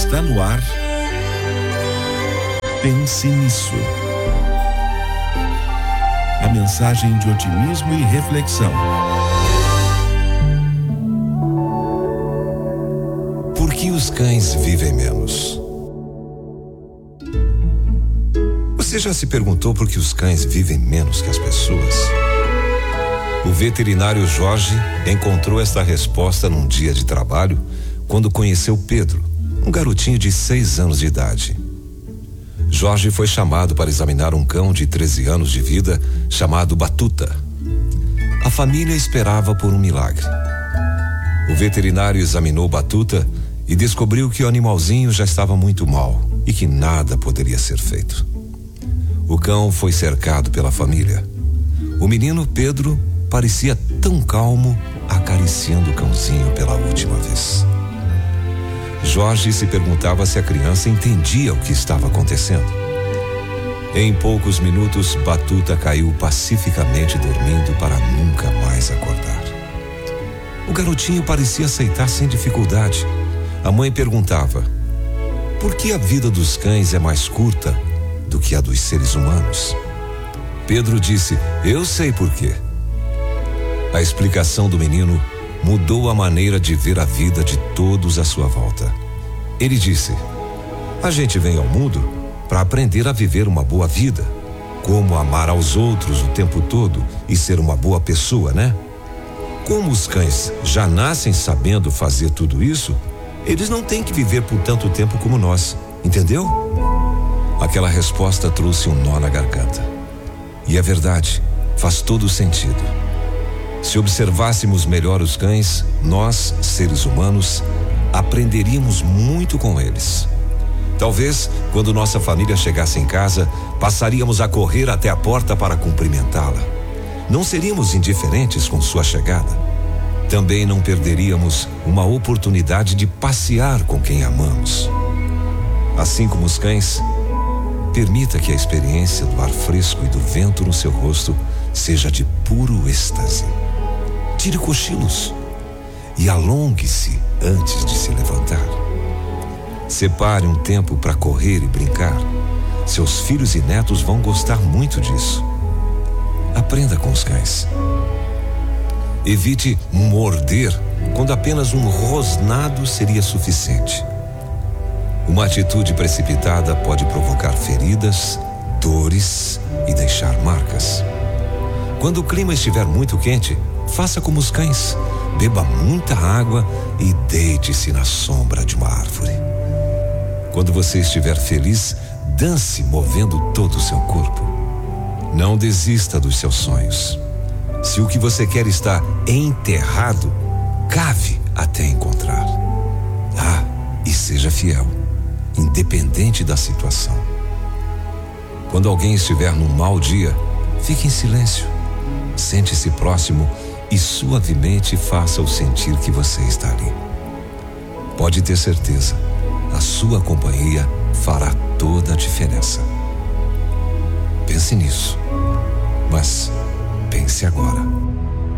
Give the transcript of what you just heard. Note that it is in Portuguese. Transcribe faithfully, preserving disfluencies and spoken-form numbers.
Está no ar. Pense nisso. A mensagem de otimismo e reflexão. Por que os cães vivem menos? Você já se perguntou por que os cães vivem menos que as pessoas? O veterinário Jorge encontrou esta resposta num dia de trabalho quando conheceu Pedro, um garotinho de seis anos de idade. Jorge foi chamado para examinar um cão de treze anos de vida chamado Batuta. A família esperava por um milagre. O veterinário examinou Batuta e descobriu que o animalzinho já estava muito mal e que nada poderia ser feito. O cão foi cercado pela família. O menino Pedro parecia tão calmo, acariciando o cãozinho pela última vez. Jorge se perguntava se a criança entendia o que estava acontecendo. Em poucos minutos, Batuta caiu pacificamente dormindo para nunca mais acordar. O garotinho parecia aceitar sem dificuldade. A mãe perguntava: por que a vida dos cães é mais curta do que a dos seres humanos? Pedro disse: eu sei por quê. A explicação do menino mudou a maneira de ver a vida de todos à sua volta. Ele disse: a gente vem ao mundo para aprender a viver uma boa vida, como amar aos outros o tempo todo e ser uma boa pessoa, né? Como os cães já nascem sabendo fazer tudo isso, eles não têm que viver por tanto tempo como nós, entendeu? Aquela resposta trouxe um nó na garganta. E é verdade, faz todo sentido. Se observássemos melhor os cães, nós, seres humanos, aprenderíamos muito com eles. Talvez, quando nossa família chegasse em casa, passaríamos a correr até a porta para cumprimentá-la. Não seríamos indiferentes com sua chegada. Também não perderíamos uma oportunidade de passear com quem amamos. Assim como os cães, permita que a experiência do ar fresco e do vento no seu rosto seja de puro êxtase. Tire cochilos e alongue-se antes de se levantar. Separe um tempo para correr e brincar. Seus filhos e netos vão gostar muito disso. Aprenda com os cães. Evite morder quando apenas um rosnado seria suficiente. Uma atitude precipitada pode provocar feridas, dores e deixar marcas. Quando o clima estiver muito quente, faça como os cães. Beba muita água e deite-se na sombra de uma árvore. Quando você estiver feliz, dance movendo todo o seu corpo. Não desista dos seus sonhos. Se o que você quer está enterrado, cave até encontrar. Ah, e seja fiel, independente da situação. Quando alguém estiver num mau dia, fique em silêncio. Sente-se próximo e suavemente faça-o sentir que você está ali. Pode ter certeza, a sua companhia fará toda a diferença. Pense nisso, mas pense agora.